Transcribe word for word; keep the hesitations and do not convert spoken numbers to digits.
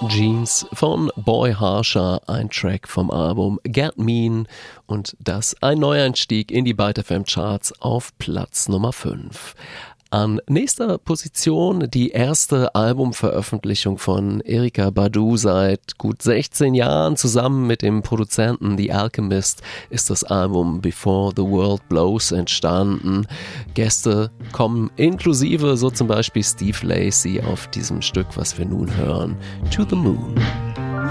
Jeans von Boy Harsher, ein Track vom Album Get Mean und das ein Neueinstieg in die Byte F M Charts auf Platz Nummer fünf. An nächster Position die erste Albumveröffentlichung von Erykah Badu seit gut sechzehn Jahren. Zusammen mit dem Produzenten The Alchemist ist das Album Before the World Blows entstanden. Gäste kommen inklusive so zum Beispiel Steve Lacy auf diesem Stück, was wir nun hören, To the Moon.